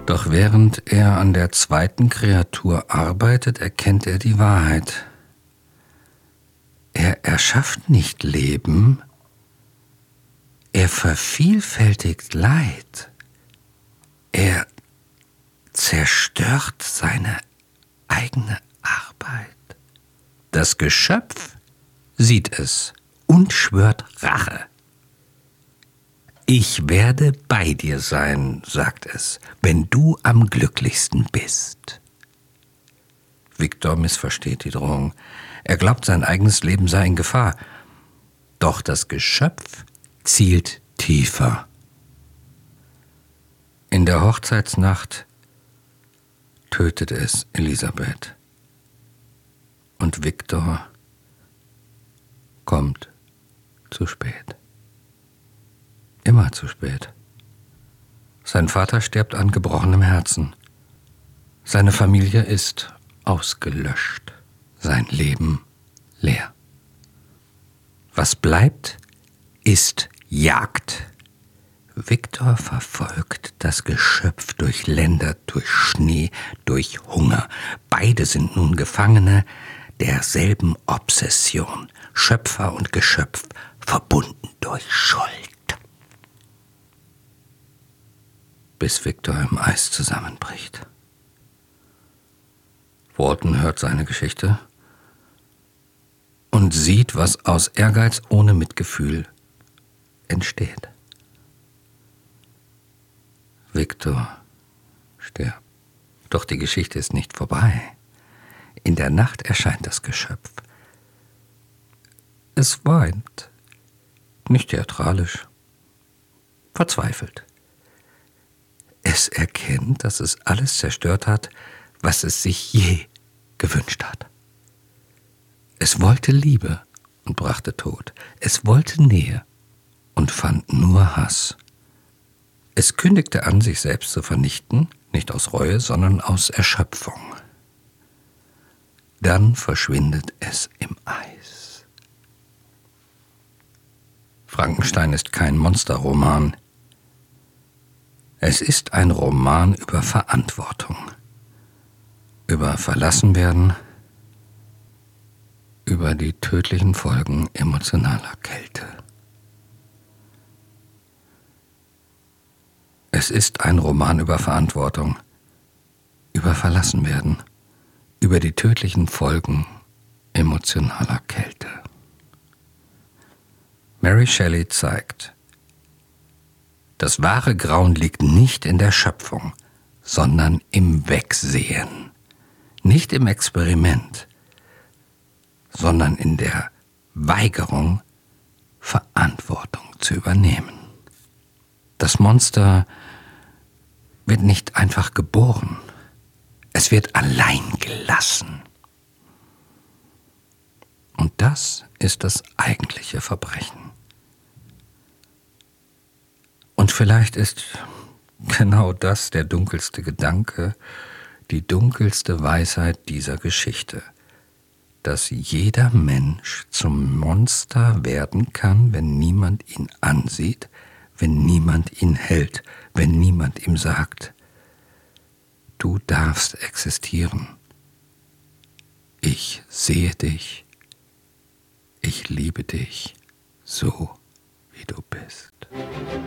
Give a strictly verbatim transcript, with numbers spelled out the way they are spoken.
Doch während er an der zweiten Kreatur arbeitet, erkennt er die Wahrheit. Er erschafft nicht Leben, er vervielfältigt Leid. Er zerstört seine eigene Arbeit. Das Geschöpf sieht es und schwört Rache. Ich werde bei dir sein, sagt es, wenn du am glücklichsten bist. Victor missversteht die Drohung. Er glaubt, sein eigenes Leben sei in Gefahr. Doch das Geschöpf zielt tiefer. In der Hochzeitsnacht tötet es Elisabeth. Und Victor kommt zu spät. Immer zu spät. Sein Vater stirbt an gebrochenem Herzen. Seine Familie ist ausgelöscht. Sein Leben leer. Was bleibt, ist Jagd. Victor verfolgt das Geschöpf durch Länder, durch Schnee, durch Hunger. Beide sind nun Gefangene derselben Obsession. Schöpfer und Geschöpf, verbunden durch Schuld. Bis Victor im Eis zusammenbricht. Walton hört seine Geschichte und sieht, was aus Ehrgeiz ohne Mitgefühl entsteht. Victor stirbt. Doch die Geschichte ist nicht vorbei. In der Nacht erscheint das Geschöpf. Es weint, nicht theatralisch, verzweifelt. Es erkennt, dass es alles zerstört hat, was es sich je gewünscht hat. Es wollte Liebe und brachte Tod. Es wollte Nähe und fand nur Hass. Es kündigte an, sich selbst zu vernichten, nicht aus Reue, sondern aus Erschöpfung. Dann verschwindet es im Eis. Frankenstein ist kein Monsterroman. Es ist ein Roman über Verantwortung, über Verlassenwerden, über die tödlichen Folgen emotionaler Kälte. Es ist ein Roman über Verantwortung, über Verlassenwerden, über die tödlichen Folgen emotionaler Kälte. Mary Shelley zeigt, das wahre Grauen liegt nicht in der Schöpfung, sondern im Wegsehen. Nicht im Experiment, sondern in der Weigerung, Verantwortung zu übernehmen. Das Monster wird nicht einfach geboren, es wird allein gelassen. Und das ist das eigentliche Verbrechen. Und vielleicht ist genau das der dunkelste Gedanke, die dunkelste Weisheit dieser Geschichte, dass jeder Mensch zum Monster werden kann, wenn niemand ihn ansieht, wenn niemand ihn hält, wenn niemand ihm sagt, du darfst existieren. Ich sehe dich, ich liebe dich, so wie du bist.